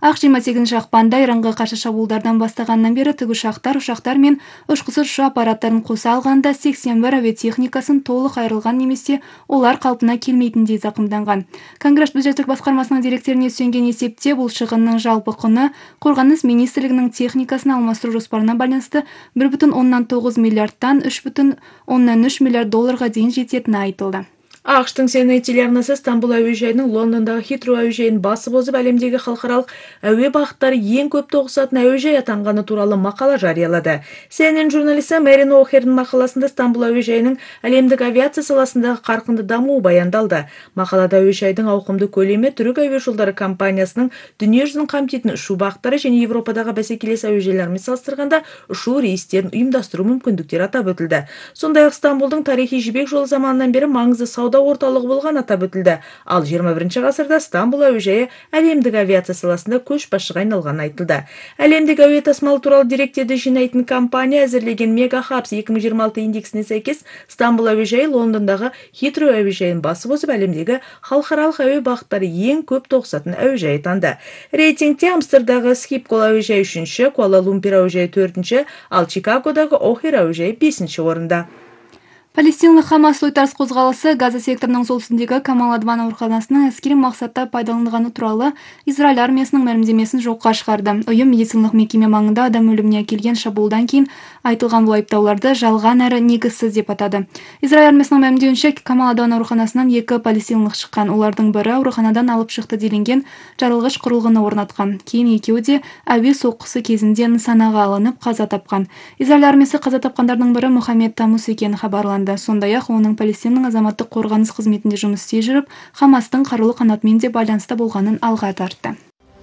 28 ақпанда Иранға қарсы шабуылдардан бастағаннан бері тікұшақтар мен ұшқышсыз ұшу аппараттарын қоса алғанда 81 әуе техникасын толық айырылған немесе олар қалпына келмейтіндей зақымданған. Конгресс бюджеттік басқармасының деректеріне сүйенген есепте бұл шығынның жалпы құны қорғаныс министрлігінің техникасын алмастыру жоспарына байланысты 1,9 миллиардтан 3,3 миллиард долларға дейін жететіні айтылды. ақш-тың CNN телеарнасы Стамбул әуежайының Лондондағы Хитроу әуежайын басып озып, әлемдегі халықаралық әуе бағыттары ең көп тоғысатын әуежай атанғаны туралы мақала жариялады. CNN журналисі Мэрин О'Хердің мақаласында Стамбул әуежайының әлемдік авиация саласындағы қарқынды дамуы баяндалды. Мақалада әуежайдың ауқымды көлемі түрік әуе жолдары компаниясының дүниежүзін қамтитын ұшу бағыттары және Европадағы бәсекелес әуежайлармен салыстырғанда ұшу рейстерін ұйымдастыру мүмкіндіктері атап өтілді. Сондай-ақ Стамбулдың тарихи жібек жолы заманынан бері маңызды сауда орталығы болған атап өтілді. Ал 21 ғасырда Стамбул әуежайы әлемдік авиация саласында көшбасшыға айналғаны айтылды. Әлемдік әуе тасымалы туралы деректерді жинайтын компания әзірлеген Мегахабс 2026 индексіне сәйкес Стамбул әуежайы Лондондағы Хитроу әуежайын басып озып, әлемдегі халықаралық әуе бағыттары ең көп тоғысатын әуежай атанды. Рейтингте Амстердағы Схипкол әуежайы 3-ші, Куала-Лумпур әуежайы 4-ші, ал Чикагодағы О'Хер әуежайы 5-ші орында. Палестиналық Хамас тойтарыс қозғалысы Газа секторының солтүстігіндегі Камал Адван ауруханасының әскери мақсатта пайдаланылғаны туралы Израиль армиясының мәлімдемесін жоққа шығарды. Ұйым медициналық мекеме маңында адам өліміне әкелген шабуылдан кейін айтылған бұл айыптауларды жалған әрі негізсіз деп атады. Израиль армиясының мәлімдеуінше Камал Адван ауруханасынан 2 палестиналық шыққан. Олардың бірі ауруханадан алып шықты делінген жарылғыш құрылғыны орнатқан. Кейін екеуі де әуе соққысы кезінде нысанаға алынып қаза тапқан. Израиль армиясы қаза тапқандардың бірі Мухаммед Тамус екені хабарланды. Сондай-ақ оның Палестинның азаматтық қорғаныс қызметінде жұмыс істей жүріп, Хамастың қарулы қанатымен де байланыста болғанын алға тартты.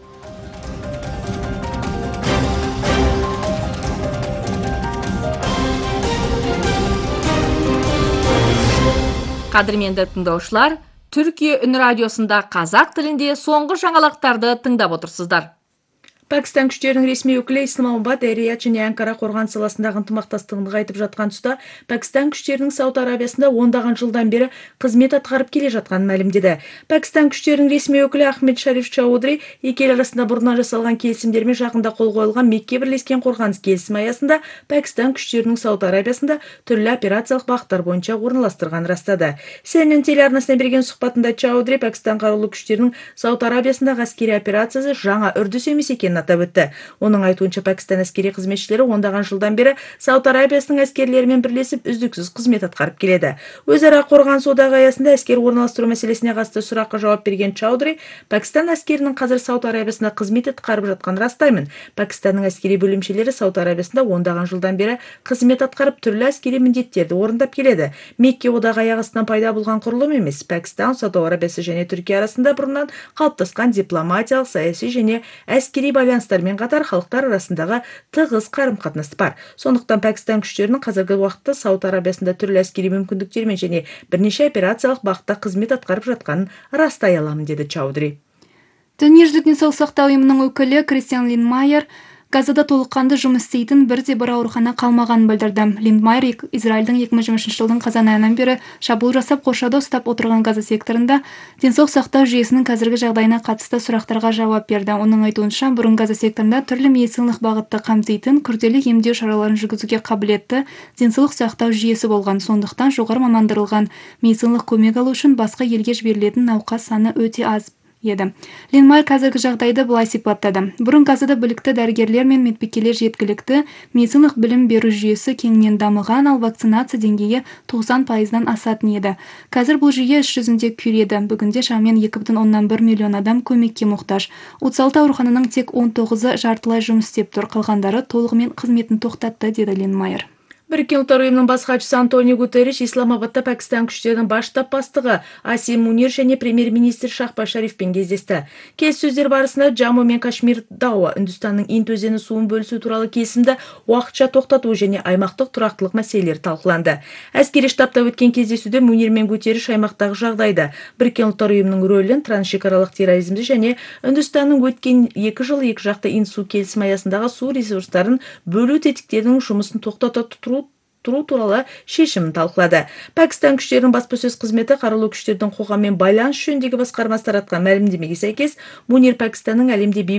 Қадірменді тыңдаушылар, Түркия үн радиосында қазақ тілінде соңғы жаңалықтарды тыңдап отырсыздар. Пәкістан күштерінің ресми өкілі Исламабад, Рият және Анкара қорғаныс саласындағы ынтымақтастығын нығайтып жатқан тұста, Пәкістан күштерінің Сауд Арабиясында ондаған жылдан бері қызмет атқарып келе жатқанын мәлімдеді. Пәкістан күштерінің ресми өкілі Ахмед Шариф Чаудри екі ел арасында бұрыннан жасалған келісімдермен жақында қол қойылған Мекке бірлескен қорғаныс келісімі аясында Пәкістан күштерінің Сауд Арабиясында түрлі операциялық бағыттар бойынша орналастырғанын растады. CNN телеарнасына берген сұхбатында Чаудри Пәкістан қарулы күштерінің Сауд Арабиясындағы әскери операциясы жаңа үрдіс емес екенін атап өтті. Оның айтуынша Пәкістан әскери қызметшілері ондаған жылдан бері Сауд Арабиясының әскерлерімен бірлесіп үздіксіз қызмет атқарып келеді. Өзара қорғаныс одағы аясында әскер орналастыру мәселесіне қатысты сұраққа жауап берген Чаудри, Пәкістан әскерінің қазір Сауд Арабиясында қызмет атқарып жатқанын растаймын. Пәкістанның әскери бөлімшелері Сауд Арабиясында ондаған жылдан бері қызмет атқарып түрлі әскери міндеттерді орындап келеді. Мекке одағы аяқ астынан пайда болған құрылым емес. Пәкістан, Сауд Арабиясы және Түркия арасында бұрыннан қалыптасқан дипломатиялық, саяси және әскери байланыстармен қатар халықтар арасындағы тығыз қарым-қатынас бар. Сондықтан Пәкістан күштерінің қазіргі уақытта Сауд Арабиясында түрлі әскери мүмкіндіктермен және бірнеше операциялық бағытта қызмет атқарып жатқанын растай аламын, деді Чаудри. Дүниежүзілік денсаулық сақтау ұйымының өкілі Кристиан Линдмайер Газада толыққанды жұмыс істейтін бір аурухана қалмағанын білдірді. Линдмайер Израильдің 2023 жылдың қазан айынан бері шабуыл жасап қоршауда ұстап отырған Газа секторында денсаулық сақтау жүйесінің қазіргі жағдайына қатысты сұрақтарға жауап берді. Оның айтуынша, бұрын Газа секторында түрлі медициналық бағытты қамтитын күрделі емдеу шараларын жүргізуге қабілетті денсаулық сақтау жүйесі болған. Сондықтан жоғары мамандырылған медициналық көмек алу үшін басқа елге жіберілетін науқас саны өте аз еді. Линдмайер қазіргі жағдайды былай сипаттады. Бұрын Газада білікті дәрігерлер мен медбикелер жеткілікті, медициналық білім беру жүйесі кеңінен дамыған, ал вакцинация деңгейі 90%-дан асатын еді. Қазір бұл жүйе іс жүзінде күйреді. Бүгінде шамамен 2,1 миллион адам көмекке мұқтаж. 36 аурухананың тек 19-ы жартылай жұмыс істеп тұр, қалғандары толығымен қызметін тоқтатты, деді Линдмайер. Біріккен ұлттар ұйымының бас хатшысы Антонио Гутерриш Исламабадта Пәкістан күштерінің бас штаб бастығы Асим Мунир және премьер-министр Шахбаз Шарифпен кездесті. Келіссөздер барысында Джамму мен Кашмир Дауа Үндістанның Инд өзені суын бөлісу туралы келісімді уақытша тоқтату және аймақтық тұрақтылық мәселелері талқыланды. Әскери штабта өткен кездесуде Мунир мен Гутерриш аймақтағы жағдайды, Біріккен ұлттар ұйымының рөлін, трансшекаралық терроризмді және Үндістанның өткен 2 жыл екіжақты Инд су келісімі аясындағы су ресурстарын бөлу тетіктерінің жұмысын тоқтата тұру туралы шешімін талқылады. Пәкістан күштерінің баспасөз қызметі қарулы күштердің қоғаммен байланыс жөніндегі басқармасы таратқан мәлімдемеге сәйкес, Мунир Пәкістанның әлемде